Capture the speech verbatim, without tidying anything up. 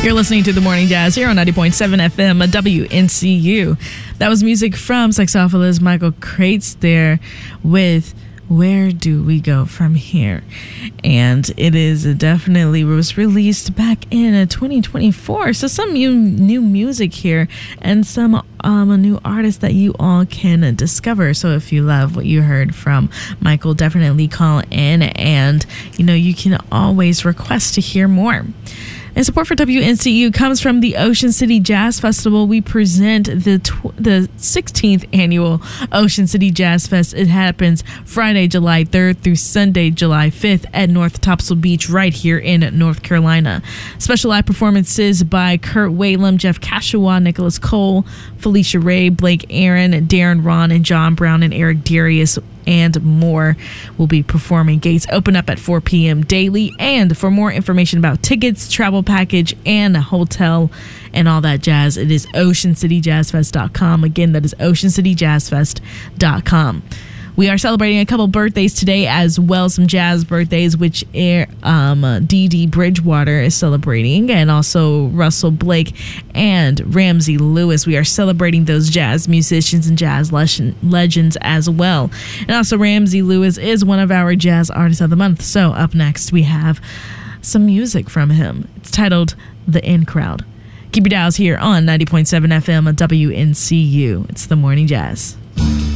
You're listening to The Morning Jazz here on ninety point seven F M W N C U. That was music from saxophonist Michael Crates there with Where Do We Go From Here? And it is definitely was released back in twenty twenty-four. So some new, new music here and some um, new artists that you all can discover. So if you love what you heard from Michael, definitely call in and, you know, you can always request to hear more. And support for W N C U comes from the Ocean City Jazz Festival. We present the tw- the sixteenth annual Ocean City Jazz Fest. It happens Friday, July third through Sunday, July fifth at North Topsail Beach right here in North Carolina. Special live performances by Kurt Whalum, Jeff Kashawa, Nicholas Cole, Felicia Ray, Blake Aaron, Darren Ron, and John Brown, and Eric Darius, and more will be performing. Gates open up at four p.m. daily. And for more information about tickets, travel package, and hotel and all that jazz, it is ocean city jazz fest dot com. Again, that is ocean city jazz fest dot com. We are celebrating a couple birthdays today as well, some jazz birthdays, which um, Dee Dee Bridgewater is celebrating, and also Russell Blake and Ramsey Lewis. We are celebrating those jazz musicians and jazz le- legends as well. And also Ramsey Lewis is one of our jazz artists of the month. So up next, we have some music from him. It's titled The In Crowd. Keep your dials here on ninety point seven F M W N C U. It's The Morning Jazz.